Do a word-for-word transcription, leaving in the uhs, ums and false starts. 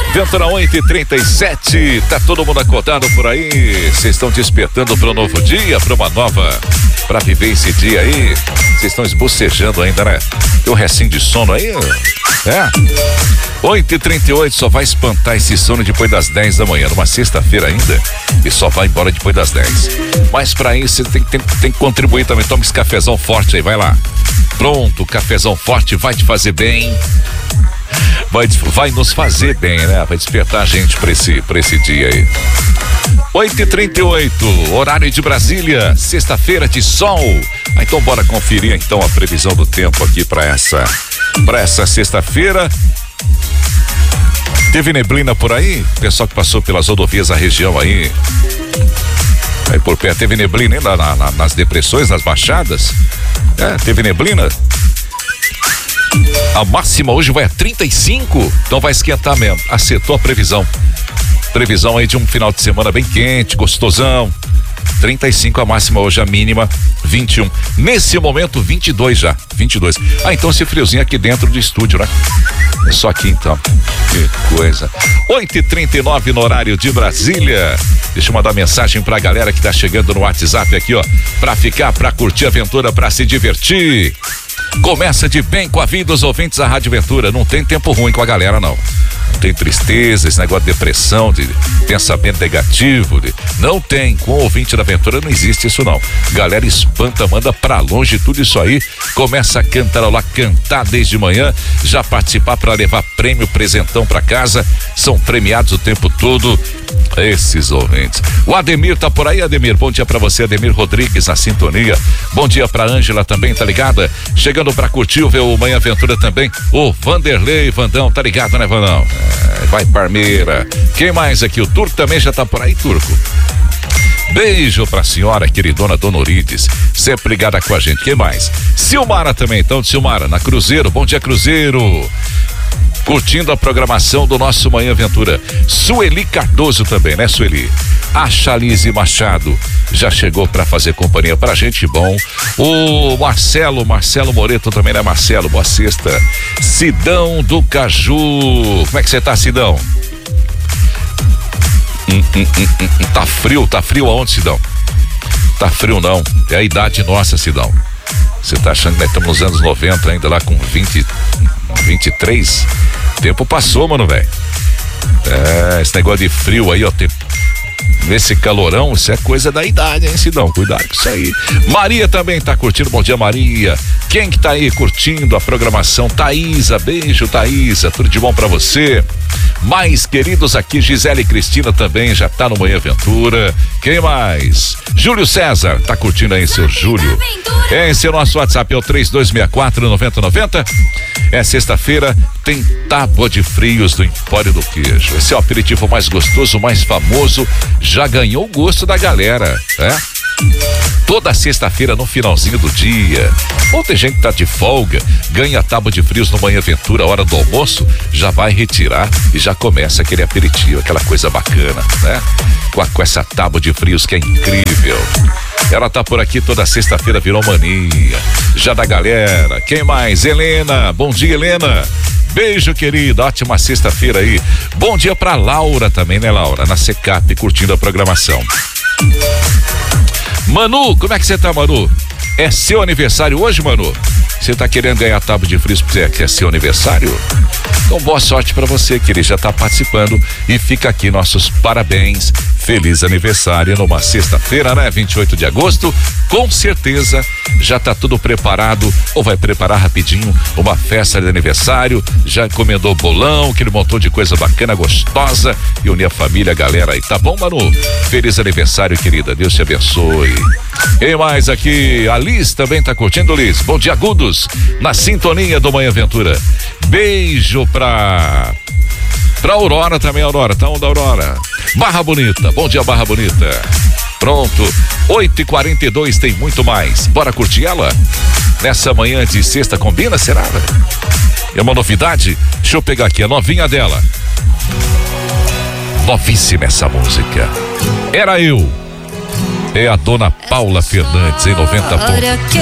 Ventura oito e trinta e sete, tá todo mundo acordado por aí? Vocês estão despertando para um novo dia, para uma nova, para viver esse dia aí? Vocês estão esbocejando ainda, né? Tem um recinho de sono aí? É? oito e trinta e oito, só vai espantar esse sono depois das dez da manhã, numa sexta-feira ainda, e só vai embora depois das dez. Mas pra isso você tem, tem, tem que contribuir também. Toma esse cafezão forte aí, vai lá. Pronto, o cafezão forte vai te fazer bem. Vai, vai nos fazer bem, né? Vai despertar a gente pra esse, pra esse dia aí. oito e trinta e oito, horário de Brasília, sexta-feira de sol. Ah, então bora conferir então a previsão do tempo aqui pra essa, pra essa sexta-feira. Teve neblina por aí? Pessoal que passou pelas rodovias da região aí. Aí por perto teve neblina ainda na, na, nas depressões, nas baixadas. É, teve neblina. A máxima hoje vai a trinta e cinco, então vai esquentar mesmo. Acertou a previsão. Previsão aí de um final de semana bem quente, gostosão. trinta e cinco a máxima hoje, a mínima vinte e um. Nesse momento vinte e dois já, vinte e dois. Ah, então esse friozinho aqui dentro do estúdio, né? É só aqui então. Que coisa. oito e trinta e nove no horário de Brasília. Deixa eu mandar mensagem pra galera que tá chegando no WhatsApp aqui, ó. Pra ficar, pra curtir a aventura, pra se divertir. Começa de bem com a vida dos ouvintes da Rádio Ventura. Não tem tempo ruim com a galera, não. Não tem tristeza, esse negócio de depressão, de pensamento negativo. De... Não tem. Com o ouvinte da Ventura não existe isso, não. Galera espanta, manda pra longe tudo isso aí. Começa a cantarolar, cantar desde manhã. Já participar pra levar prêmio, presentão pra casa. São premiados o tempo todo. Esses ouvintes. O Ademir tá por aí, Ademir. Bom dia pra você, Ademir Rodrigues, na sintonia. Bom dia pra Ângela também, tá ligada? Chegando pra curtir o Manhã Aventura também. O Vanderlei Vandão, tá ligado, né, Vandão? É, vai Parmeira. Quem mais aqui? O Turco também já tá por aí, Turco. Beijo pra senhora, queridona Dona Orides, sempre ligada com a gente. Quem mais? Silmara também, então, Silmara, na Cruzeiro. Bom dia, Cruzeiro. Curtindo a programação do nosso Manhã Aventura. Sueli Cardoso também, né, Sueli? A Chalize Machado já chegou pra fazer companhia pra gente, bom. O Marcelo, Marcelo Moreto também, né, Marcelo? Boa sexta. Sidão do Caju. Como é que você tá, Sidão? Hum, hum, hum, hum, tá frio, tá frio aonde, Sidão? Tá frio não, é a idade nossa, Sidão. Você tá achando que nós estamos nos anos noventa ainda lá com vinte, vinte e três? O tempo passou, mano, velho. É, esse negócio de frio aí, ó, tem... Nesse calorão, isso é coisa da idade, hein, Sidão? Cuidado com isso aí. Maria também tá curtindo. Bom dia, Maria. Quem que tá aí curtindo a programação? Thaísa, beijo, Thaísa. Tudo de bom pra você. Mais queridos aqui, Gisele e Cristina também já tá no Manhã Aventura. Quem mais? Júlio César, tá curtindo aí, seu Júlio? Esse é o nosso WhatsApp, é o três dois seis quatro, nove zero nove zero. É sexta-feira, tem tábua de frios do Empório do Queijo. Esse é o aperitivo mais gostoso, mais famoso. Já ganhou o gosto da galera, né? Toda sexta-feira no finalzinho do dia. Ou tem gente que tá de folga, ganha a tábua de frios no Manhã Aventura, a hora do almoço, já vai retirar e já começa aquele aperitivo, aquela coisa bacana, né? Com, a, com essa tábua de frios que é incrível. Ela tá por aqui toda sexta-feira, virou mania. Já da galera. Quem mais? Helena. Bom dia, Helena. Beijo, querida. Ótima sexta-feira aí. Bom dia pra Laura também, né, Laura? Na Secap, curtindo a programação. Manu, como é que você tá, Manu? É seu aniversário hoje, Manu? Você tá querendo ganhar tábua de frios porque é seu aniversário? Então, boa sorte pra você, que ele já tá participando. E fica aqui nossos parabéns. Feliz aniversário numa sexta-feira, né? vinte e oito de agosto. Com certeza já tá tudo preparado, ou vai preparar rapidinho uma festa de aniversário. Já encomendou bolão, que ele montou de coisa bacana, gostosa, e unir a família, a galera aí. Tá bom, Manu? Feliz aniversário, querida. Deus te abençoe. Quem mais aqui? A Liz também tá curtindo, Liz. Bom dia, Agudos, na sintonia do Manhã Aventura. Beijo pra... Pra Aurora também, Aurora. Tá onde, Aurora? Barra Bonita. Bom dia, Barra Bonita. Pronto. oito e quarenta e dois, tem muito mais. Bora curtir ela? Nessa manhã de sexta, combina, será? É uma novidade? Deixa eu pegar aqui a novinha dela. Novíssima essa música. Era Eu. É a dona Paula Fernandes em noventa pontos.